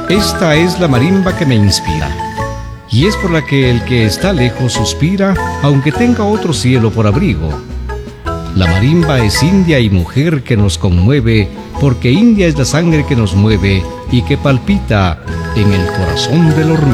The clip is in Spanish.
Esta es la marimba que me inspira, y es por la que el que está lejos suspira, aunque tenga otro cielo por abrigo. La marimba es india y mujer que nos conmueve, porque india es la sangre que nos mueve y que palpita en el corazón del hormigo.